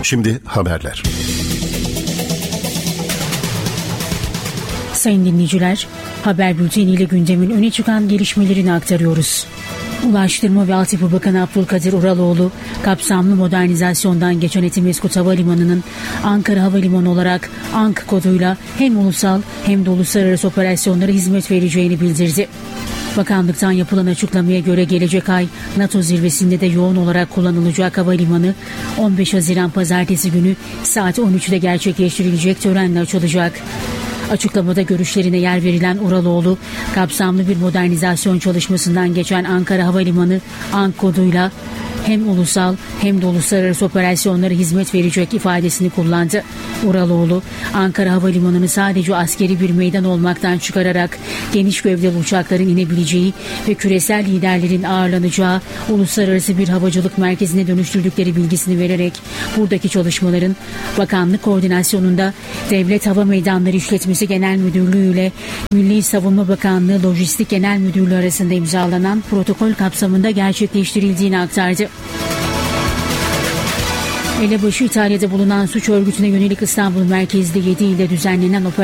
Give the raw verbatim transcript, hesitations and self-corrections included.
Şimdi haberler. Sayın dinleyiciler, haber bülteniyle gündemin öne çıkan gelişmelerini aktarıyoruz. Ulaştırma ve Altyapı Bakanı Abdülkadir Uraloğlu, kapsamlı modernizasyondan geçen Etimesgut Havalimanı'nın Ankara Havalimanı olarak ANK koduyla hem ulusal hem de uluslararası operasyonlara hizmet vereceğini bildirdi. Bakanlıktan yapılan açıklamaya göre gelecek ay NATO zirvesinde de yoğun olarak kullanılacak havalimanı on beş Haziran Pazartesi günü saat on üçte gerçekleştirilecek törenle açılacak. Açıklamada görüşlerine yer verilen Uraloğlu, kapsamlı bir modernizasyon çalışmasından geçen Ankara Havalimanı ANK koduyla hem ulusal hem de uluslararası operasyonlara hizmet verecek ifadesini kullandı. Uraloğlu, Ankara Havalimanı'nı sadece askeri bir meydan olmaktan çıkararak geniş gövdeli uçakların inebileceği ve küresel liderlerin ağırlanacağı uluslararası bir havacılık merkezine dönüştürdükleri bilgisini vererek buradaki çalışmaların bakanlık koordinasyonunda Devlet Hava Meydanları İşletmesi Genel Müdürlüğü ile Milli Savunma Bakanlığı Lojistik Genel Müdürlüğü arasında imzalanan protokol kapsamında gerçekleştirildiğini aktardı. Elebaşı İtalya'da bulunan suç örgütüne yönelik İstanbul merkezli yedi ilde düzenlenen operasyon